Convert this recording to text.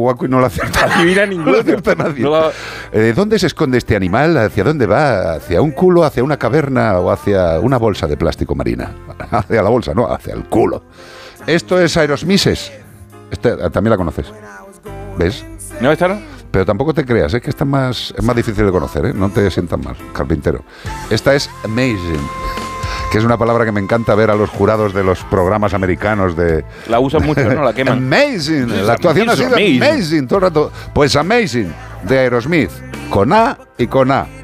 guaco y no lo acierta. Adivina ninguno. No lo acierta nadie. ¿Dónde se esconde este animal? ¿Hacia dónde va? ¿Hacia un culo, hacia una caverna o hacia una bolsa de plástico marina? Hacia la bolsa, no, hacia el culo. Esto es Aerosmith. También la conoces. ¿Ves? ¿No, esta no? Pero tampoco te creas, que esta es más difícil de conocer, ¿eh? No te sientas mal, carpintero. Esta es Amazing, que es una palabra que me encanta ver a los jurados de los programas americanos de... La usan mucho, ¿no? La queman. Amazing, la actuación ha sido amazing todo el rato. Pues Amazing, de Aerosmith, con A y con A.